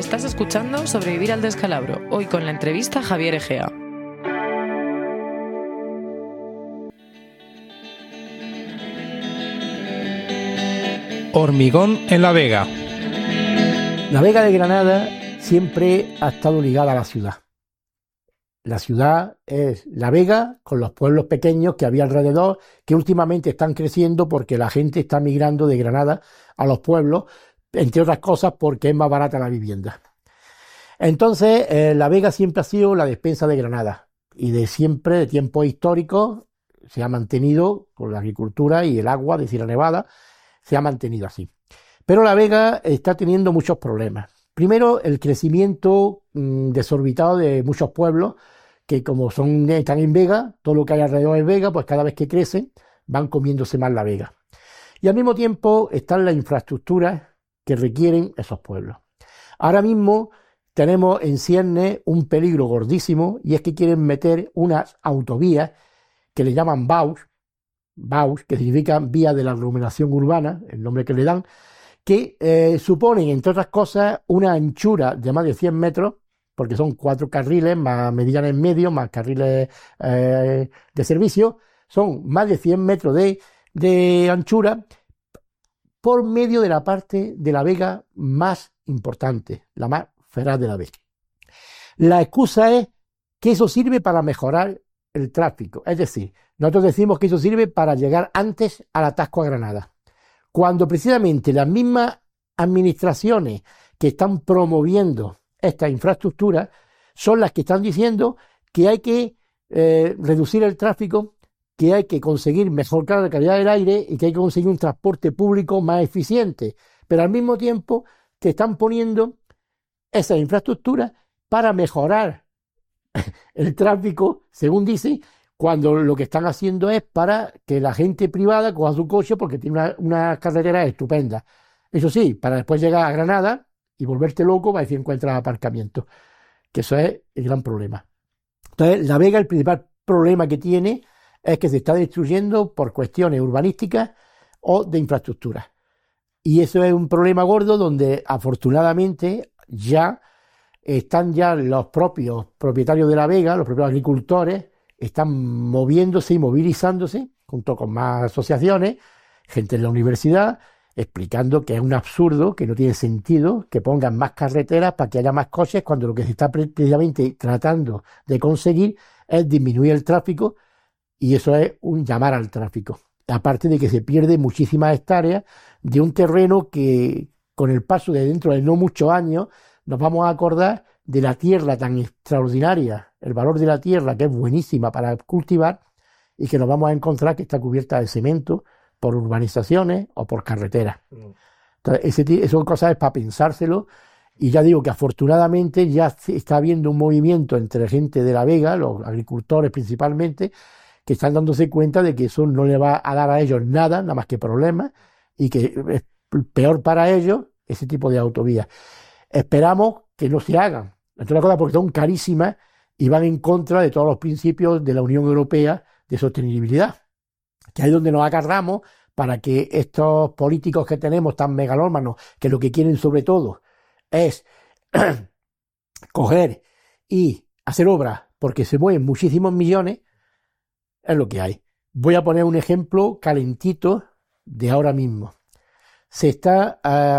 Estás escuchando Sobrevivir al descalabro, hoy con la entrevista Javier Egea. Hormigón en La Vega. La Vega de Granada siempre ha estado ligada a la ciudad. La ciudad es La Vega con los pueblos pequeños que había alrededor, que últimamente están creciendo porque la gente está migrando de Granada a los pueblos, entre otras cosas porque es más barata la vivienda. Entonces, La Vega siempre ha sido la despensa de Granada y de siempre, de tiempos históricos, se ha mantenido con la agricultura y el agua de Sierra Nevada, se ha mantenido así. Pero La Vega está teniendo muchos problemas. Primero, el crecimiento desorbitado de muchos pueblos que como están en Vega, todo lo que hay alrededor de Vega, pues cada vez que crecen van comiéndose más La Vega. Y al mismo tiempo están las infraestructuras que requieren esos pueblos. Ahora mismo tenemos en ciernes un peligro gordísimo y es que quieren meter unas autovías que le llaman BAUS, que significan Vía de la Aglomeración Urbana, el nombre que le dan, que suponen, entre otras cosas, una anchura de más de 100 metros, porque son 4 carriles, más medianas en medio, más carriles de servicio, son más de 100 metros de anchura, por medio de la parte de La Vega más importante, la más feraz de La Vega. La excusa es que eso sirve para mejorar el tráfico, es decir, nosotros decimos que eso sirve para llegar antes al atasco a Granada, cuando precisamente las mismas administraciones que están promoviendo esta infraestructura son las que están diciendo que hay que reducir el tráfico, que hay que conseguir mejorar la calidad del aire y que hay que conseguir un transporte público más eficiente, pero al mismo tiempo te están poniendo esas infraestructuras para mejorar el tráfico, según dicen, cuando lo que están haciendo es para que la gente privada coja su coche porque tiene una carretera estupenda. Eso sí, para después llegar a Granada y volverte loco para decir encuentras aparcamiento, que eso es el gran problema. Entonces, La Vega, el principal problema que tiene es que se está destruyendo por cuestiones urbanísticas o de infraestructura. Y eso es un problema gordo donde afortunadamente están los propios propietarios de La Vega, los propios agricultores, están moviéndose y movilizándose junto con más asociaciones, gente en la universidad, explicando que es un absurdo, que no tiene sentido que pongan más carreteras para que haya más coches cuando lo que se está precisamente tratando de conseguir es disminuir el tráfico y eso es un llamar al tráfico. Aparte de que se pierde muchísimas hectáreas de un terreno que con el paso de dentro de no muchos años nos vamos a acordar de la tierra tan extraordinaria, el valor de la tierra que es buenísima para cultivar y que nos vamos a encontrar que está cubierta de cemento por urbanizaciones o por carreteras. Entonces, esas son cosas para pensárselo y ya digo que afortunadamente ya está habiendo un movimiento entre gente de La Vega, los agricultores principalmente, que están dándose cuenta de que eso no le va a dar a ellos nada más que problemas y que es peor para ellos ese tipo de autovías. Esperamos que no se hagan, entre otras cosas porque son carísimas y van en contra de todos los principios de la Unión Europea de sostenibilidad, que ahí es donde nos agarramos para que estos políticos que tenemos tan megalómanos, que lo que quieren sobre todo es coger y hacer obras porque se mueven muchísimos millones, es lo que hay. Voy a poner un ejemplo calentito de ahora mismo. Se está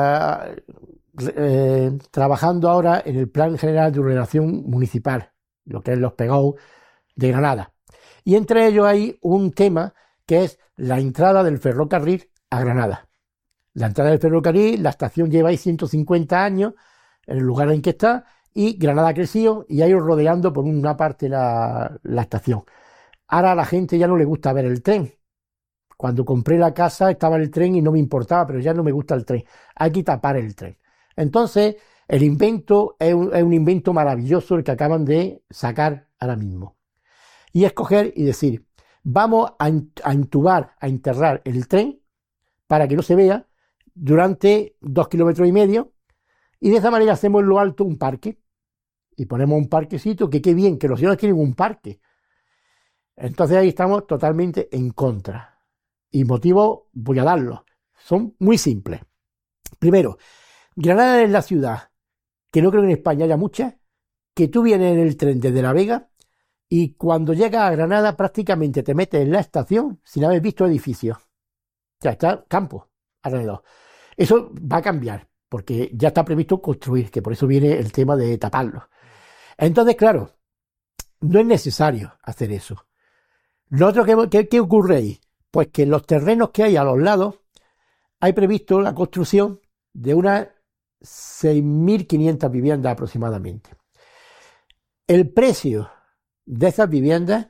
trabajando ahora en el Plan General de Ordenación Municipal, lo que es los PEGAU de Granada. Y entre ellos hay un tema que es la entrada del ferrocarril a Granada. La entrada del ferrocarril, la estación lleva ahí 150 años en el lugar en que está y Granada ha crecido y ha ido rodeando por una parte la estación. Ahora a la gente ya no le gusta ver el tren. Cuando compré la casa estaba el tren y no me importaba, pero ya no me gusta el tren. Hay que tapar el tren. Entonces, el invento es un invento maravilloso el que acaban de sacar ahora mismo. Y es coger y decir, vamos a enterrar el tren para que no se vea durante 2,5 kilómetros y de esa manera hacemos en lo alto un parque. Y ponemos un parquecito, que qué bien, que los señores tienen un parque. Entonces ahí estamos totalmente en contra. Y motivos voy a darlos. Son muy simples. Primero, Granada es la ciudad que no creo que en España haya muchas, que tú vienes en el tren desde La Vega y cuando llegas a Granada prácticamente te metes en la estación sin haber visto edificios. O sea, está campo alrededor. Eso va a cambiar, porque ya está previsto construir, que por eso viene el tema de taparlo. Entonces, claro, no es necesario hacer eso. Lo otro ¿qué ocurre ahí? Pues que en los terrenos que hay a los lados hay previsto la construcción de unas 6.500 viviendas aproximadamente. El precio de esas viviendas,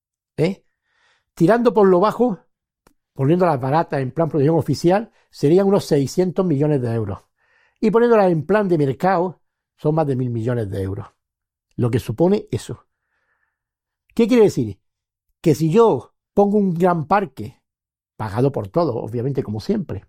tirando por lo bajo, poniéndolas baratas en plan producción oficial, serían unos 600 millones de euros. Y poniéndolas en plan de mercado, son más de 1.000 millones de euros. Lo que supone eso. ¿Qué quiere decir? Que si yo pongo un gran parque, pagado por todos, obviamente como siempre,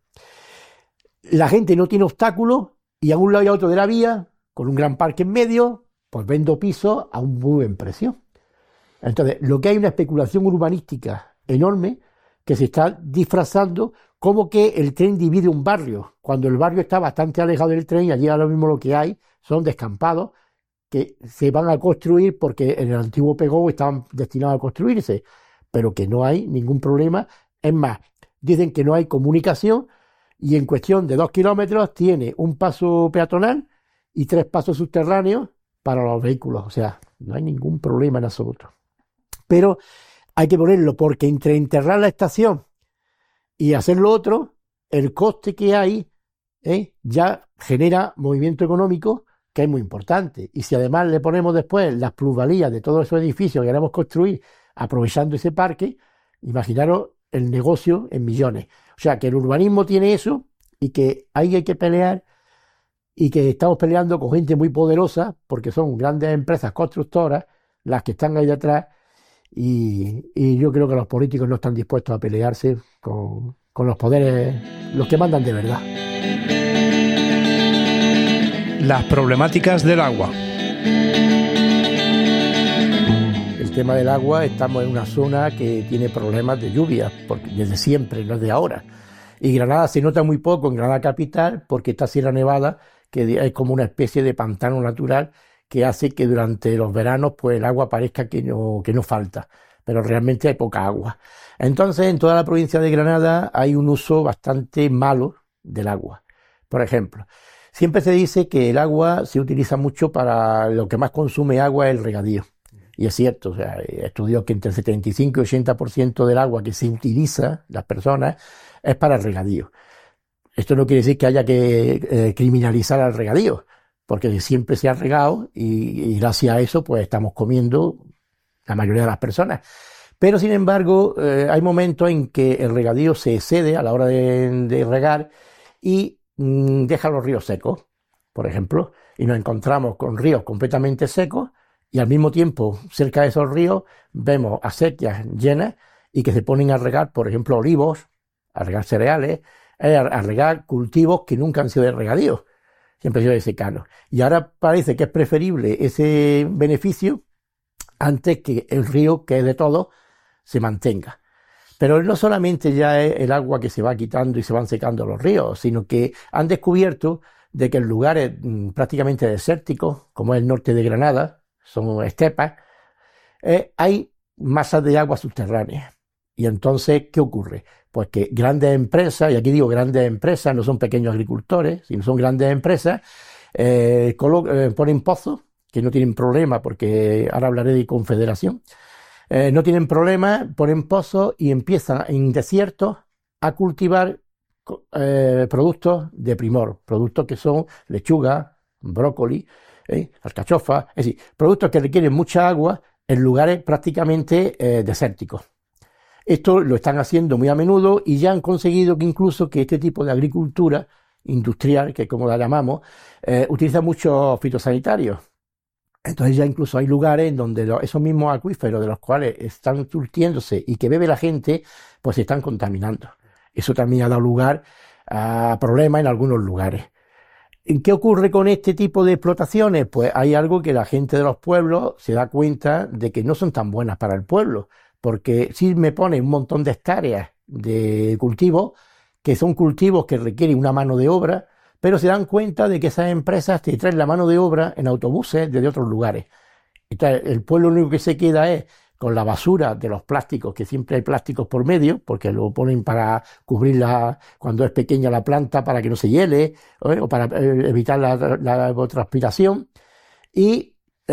la gente no tiene obstáculos y a un lado y a otro de la vía, con un gran parque en medio, pues vendo pisos a un muy buen precio. Entonces, lo que hay es una especulación urbanística enorme que se está disfrazando como que el tren divide un barrio, cuando el barrio está bastante alejado del tren y allí ahora mismo lo que hay son descampados que se van a construir porque en el antiguo Pegou estaban destinados a construirse, pero que no hay ningún problema. Es más, dicen que no hay comunicación y en cuestión de 2 kilómetros tiene un paso peatonal y 3 pasos subterráneos para los vehículos. O sea, no hay ningún problema en absoluto. Pero hay que ponerlo porque entre enterrar la estación y hacer lo otro, el coste que hay ya genera movimiento económico que es muy importante. Y si además le ponemos después las plusvalías de todos esos edificios que queremos construir aprovechando ese parque, imaginaros el negocio en millones. O sea, que el urbanismo tiene eso y que hay que pelear y que estamos peleando con gente muy poderosa porque son grandes empresas constructoras las que están ahí detrás y yo creo que los políticos no están dispuestos a pelearse con los poderes, los que mandan de verdad. Las problemáticas del agua. El tema del agua, estamos en una zona que tiene problemas de lluvia, porque desde siempre, no es de ahora. Y Granada se nota muy poco en Granada capital, porque esta Sierra Nevada, que es como una especie de pantano natural, que hace que durante los veranos pues el agua parezca que no falta, pero realmente hay poca agua. Entonces, en toda la provincia de Granada hay un uso bastante malo del agua. Por ejemplo, siempre se dice que el agua se utiliza mucho para lo que más consume agua es el regadío. Y es cierto, o sea, hay estudios que entre el 75 y 80% del agua que se utiliza, las personas, es para el regadío. Esto no quiere decir que haya que criminalizar al regadío, porque siempre se ha regado y gracias a eso pues estamos comiendo la mayoría de las personas. Pero sin embargo hay momentos en que el regadío se excede a la hora de regar y deja los ríos secos, por ejemplo, y nos encontramos con ríos completamente secos y al mismo tiempo cerca de esos ríos vemos acequias llenas y que se ponen a regar, por ejemplo, olivos, a regar cereales, a regar cultivos que nunca han sido de regadío, siempre han sido de secano. Y ahora parece que es preferible ese beneficio antes que el río, que es de todos, se mantenga. Pero no solamente ya es el agua que se va quitando y se van secando los ríos, sino que han descubierto de que en lugares prácticamente desérticos, como es el norte de Granada, son estepas, hay masas de agua subterráneas. Y entonces, ¿qué ocurre? Pues que grandes empresas, y aquí digo grandes empresas, no son pequeños agricultores, sino son grandes empresas, ponen pozos, que no tienen problema, porque ahora hablaré de confederación, no tienen problema, ponen pozos y empiezan en desiertos a cultivar productos de primor, productos que son lechuga, brócoli, alcachofa, es decir, productos que requieren mucha agua en lugares prácticamente desérticos. Esto lo están haciendo muy a menudo y ya han conseguido que incluso que este tipo de agricultura industrial, que es como la llamamos, utiliza muchos fitosanitarios. Entonces ya incluso hay lugares en donde esos mismos acuíferos de los cuales están surtiéndose y que bebe la gente, pues se están contaminando. Eso también ha dado lugar a problemas en algunos lugares. ¿Qué ocurre con este tipo de explotaciones? Pues hay algo que la gente de los pueblos se da cuenta de que no son tan buenas para el pueblo, porque si me pone un montón de hectáreas de cultivos, que son cultivos que requieren una mano de obra, pero se dan cuenta de que esas empresas te traen la mano de obra en autobuses desde otros lugares. Entonces, el pueblo lo único que se queda es con la basura de los plásticos, que siempre hay plásticos por medio, porque lo ponen para cubrirla cuando es pequeña la planta para que no se hiele, o para evitar la transpiración, y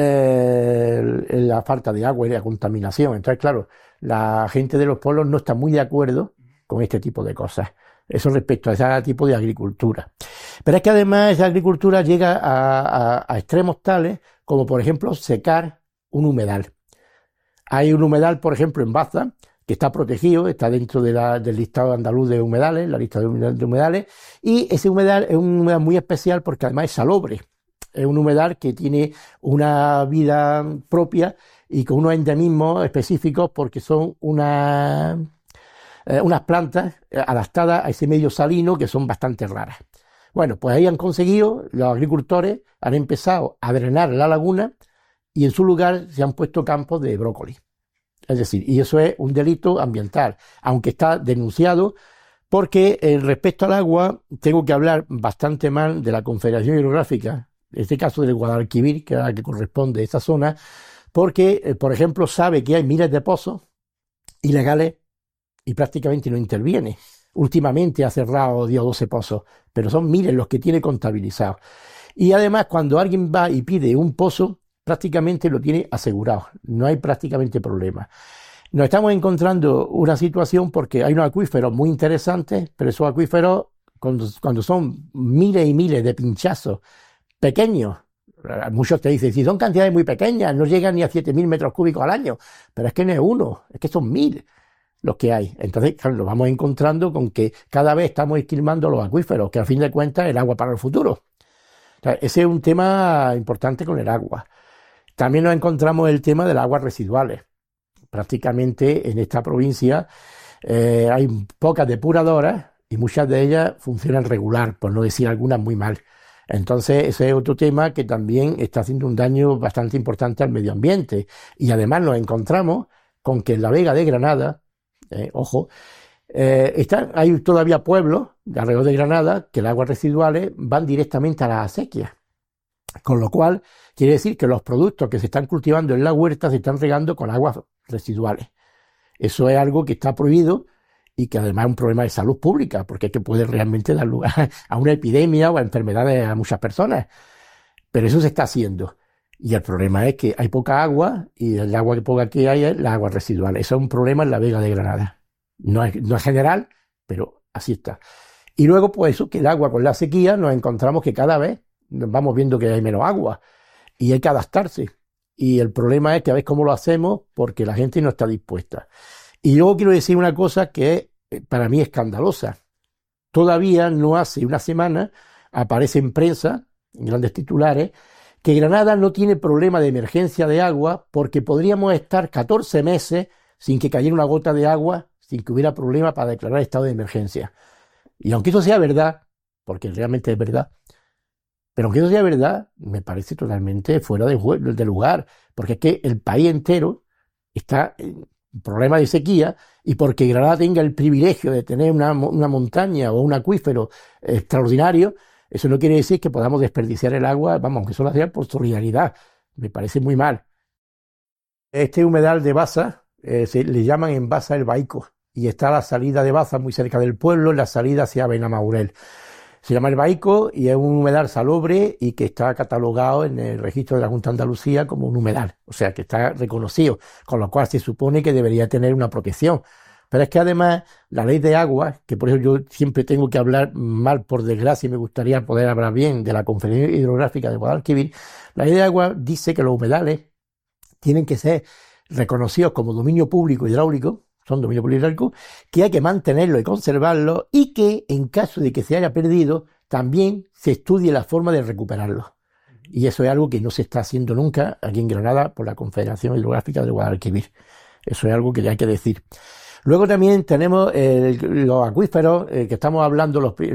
la falta de agua y la contaminación. Entonces, claro, la gente de los pueblos no está muy de acuerdo con este tipo de cosas. Eso respecto a ese tipo de agricultura. Pero es que además esa agricultura llega a extremos tales como, por ejemplo, secar un humedal. Hay un humedal, por ejemplo, en Baza, que está protegido, está dentro del listado andaluz de humedales, la lista de humedales, y ese humedal es un humedal muy especial porque además es salobre. Es un humedal que tiene una vida propia y con unos endemismos específicos porque son unas plantas adaptadas a ese medio salino que son bastante raras. Bueno, pues ahí han conseguido, los agricultores han empezado a drenar la laguna y en su lugar se han puesto campos de brócoli. Es decir, y eso es un delito ambiental, aunque está denunciado, porque respecto al agua tengo que hablar bastante mal de la Confederación Hidrográfica, en este caso del Guadalquivir, que es la que corresponde a esa zona, porque, por ejemplo, sabe que hay miles de pozos ilegales y prácticamente no interviene. Últimamente ha cerrado 10 o 12 pozos, pero son miles los que tiene contabilizados. Y además, cuando alguien va y pide un pozo, prácticamente lo tiene asegurado, no hay prácticamente problema. Nos estamos encontrando una situación porque hay unos acuíferos muy interesantes, pero esos acuíferos, cuando son miles y miles de pinchazos pequeños, muchos te dicen, si son cantidades muy pequeñas, no llegan ni a 7.000 metros cúbicos al año, pero es que no es uno, es que son 1.000 los que hay. Entonces, claro, nos vamos encontrando con que cada vez estamos esquilmando los acuíferos, que a fin de cuentas es el agua para el futuro. O sea, ese es un tema importante con el agua. También nos encontramos el tema de las aguas residuales. Prácticamente en esta provincia hay pocas depuradoras y muchas de ellas funcionan regular, por no decir algunas muy mal. Entonces ese es otro tema que también está haciendo un daño bastante importante al medio ambiente. Y además nos encontramos con que en la Vega de Granada, hay todavía pueblos de alrededor de Granada que las aguas residuales van directamente a las acequias. Con lo cual, quiere decir que los productos que se están cultivando en la huerta se están regando con aguas residuales. Eso es algo que está prohibido y que además es un problema de salud pública, porque es que puede realmente dar lugar a una epidemia o a enfermedades a muchas personas. Pero eso se está haciendo. Y el problema es que hay poca agua y el agua poca que hay es la agua residual. Eso es un problema en la Vega de Granada. No es general, pero así está. Y luego, pues eso, que el agua con la sequía nos encontramos que cada vez vamos viendo que hay menos agua y hay que adaptarse. Y el problema es que a ver cómo lo hacemos porque la gente no está dispuesta. Y luego quiero decir una cosa que para mí es escandalosa. Todavía no hace una semana aparece en prensa, en grandes titulares, que Granada no tiene problema de emergencia de agua porque podríamos estar 14 meses sin que cayera una gota de agua, sin que hubiera problema para declarar estado de emergencia. Y aunque eso sea verdad, porque realmente es verdad, pero aunque eso sea verdad, me parece totalmente fuera de lugar, porque es que el país entero está en problema de sequía y porque Granada tenga el privilegio de tener una montaña o un acuífero extraordinario, eso no quiere decir que podamos desperdiciar el agua, vamos, aunque solo sea por solidaridad, me parece muy mal. Este humedal de Baza, le llaman en Baza el Baico, y está a la salida de Baza, muy cerca del pueblo, en la salida hacia Benamaurel. Se llama el Baico y es un humedal salobre y que está catalogado en el registro de la Junta de Andalucía como un humedal, o sea que está reconocido, con lo cual se supone que debería tener una protección. Pero es que además la ley de agua, que por eso yo siempre tengo que hablar mal por desgracia y me gustaría poder hablar bien de la Conferencia Hidrográfica de Guadalquivir, la ley de agua dice que los humedales tienen que ser reconocidos como dominio público hidráulico, son dominio público hidráulico, que hay que mantenerlo y conservarlo y que en caso de que se haya perdido también se estudie la forma de recuperarlo. Y eso es algo que no se está haciendo nunca aquí en Granada por la Confederación Hidrográfica de Guadalquivir. Eso es algo que hay que decir. Luego también tenemos los acuíferos que estamos hablando,